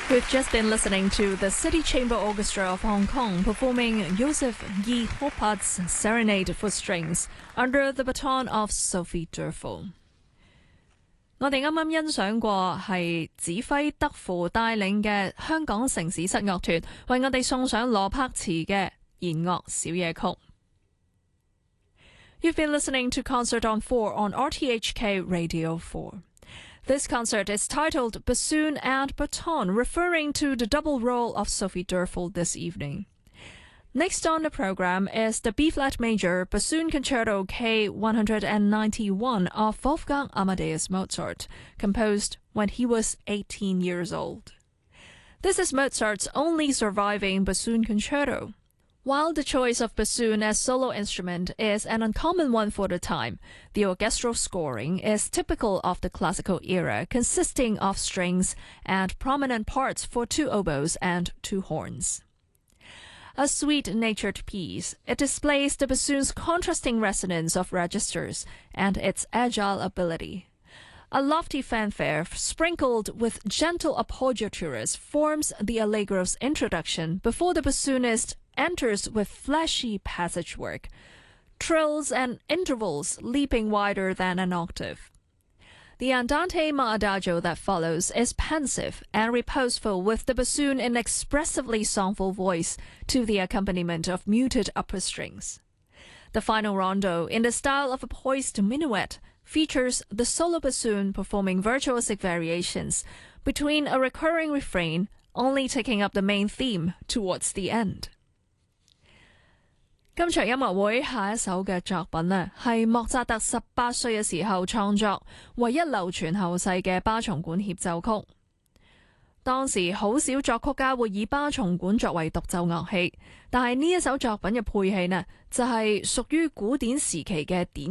We've just been listening to the City Chamber Orchestra of Hong Kong performing Joseph Yi Hopat's Serenade for Strings under the baton of Sophie Durfel。我哋啱啱欣賞過係指揮德芙帶領嘅香港城市室樂團為我哋送上羅柏茨嘅弦樂小夜曲。You've been listening to Concert on 4 on RTHK Radio 4。This concert is titled Bassoon and Baton, referring to the double role of Sophie Durfel this evening. Next on the program is the B-flat major Bassoon Concerto K191 of Wolfgang Amadeus Mozart, composed when he was 18 years old. This is Mozart's only surviving bassoon concerto. While the choice of bassoon as solo instrument is an uncommon one for the time, the orchestral scoring is typical of the classical era, consisting of strings and prominent parts for 2 oboes and 2 horns. A sweet-natured piece, it displays the bassoon's contrasting resonance of registers and its agile ability. A lofty fanfare sprinkled with gentle appoggiaturas forms the Allegro's introduction before the bassoonist enters with flashy passage work, trills and intervals leaping wider than an octave. The andante ma adagio that follows is pensive and reposeful, with the bassoon in expressively songful voice to the accompaniment of muted upper strings. The final rondo, in the style of a poised minuet, features the solo bassoon performing virtuosic variations between a recurring refrain, only taking up the main theme towards the end. 今場音樂會下一首嘅作品呢，係莫扎特18歲嘅時候創作，唯一流傳後世嘅巴松管協奏曲。當時好少作曲家會以巴松管作為獨奏樂器，但係呢一首作品嘅配器呢，就係屬於古典時期嘅典